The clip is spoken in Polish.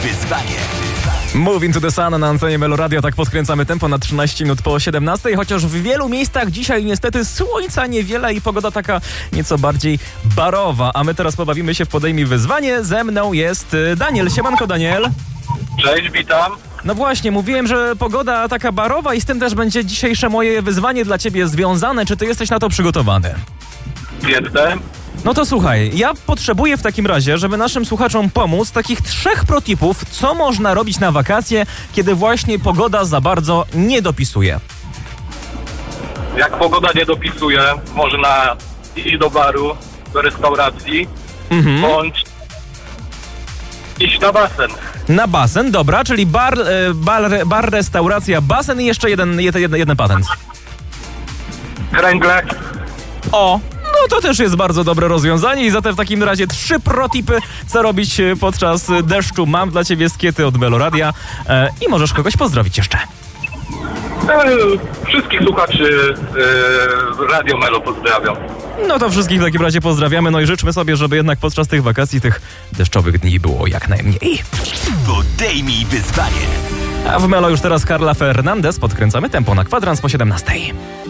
wyzwanie. Move Into the Sun na antenie Meloradio, tak podkręcamy tempo na 13 minut po 17, chociaż w wielu miejscach dzisiaj niestety słońca niewiele i pogoda taka nieco bardziej barowa. A my teraz pobawimy się w Podejmij Wyzwanie. Ze mną jest Daniel. Siemanko, Daniel. Cześć, witam. No właśnie, mówiłem, że pogoda taka barowa i z tym też będzie dzisiejsze moje wyzwanie dla ciebie związane. Czy ty jesteś na to przygotowany? Jestem. No to słuchaj, ja potrzebuję w takim razie, żeby naszym słuchaczom pomóc, takich 3 protipów, co można robić na wakacje, kiedy właśnie pogoda za bardzo nie dopisuje. Jak pogoda nie dopisuje, można iść do baru, do restauracji, bądź iść na basen. Na basen, dobra, czyli bar, restauracja, basen i jeszcze jeden patent. Kręgle. O, no to też jest bardzo dobre rozwiązanie i zatem w takim razie 3 protipy, co robić podczas deszczu. Mam dla ciebie skiety od Meloradia i możesz kogoś pozdrowić jeszcze. Wszystkich słuchaczy Radio Melo pozdrawiam. No to wszystkich w takim razie pozdrawiamy, no i życzmy sobie, żeby jednak podczas tych wakacji, tych deszczowych dni było jak najmniej. Podejmij wyzwanie. A w Melo już teraz Carla Fernandez, podkręcamy tempo na kwadrans po 17.